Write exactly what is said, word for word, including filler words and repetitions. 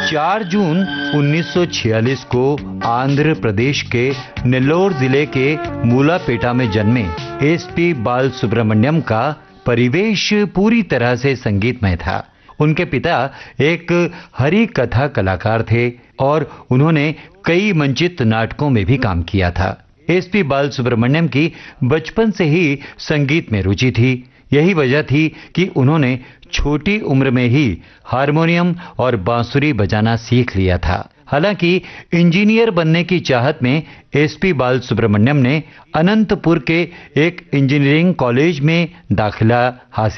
चार जून उन्नीस सौ छियालीस को आंध्र प्रदेश के नेल्लोर जिले के मूलापेटा में जन्मे एसपी बालसुब्रमण्यम का परिवेश पूरी तरह से संगीतमय था। उनके पिता एक हरि कथा कलाकार थे और उन्होंने कई मंचित नाटकों में भी काम किया था। एसपी बालसुब्रमण्यम की बचपन से ही संगीत में रुचि थी। यही वजह थी कि उन्होंने छोटी उम्र में ही हारमोनियम और बांसुरी बजाना सीख लिया था। हालांकि इंजीनियर बनने की चाहत में एसपी बालसुब्रमण्यम ने अनंतपुर के एक इंजीनियरिंग कॉलेज में दाखिला हासिल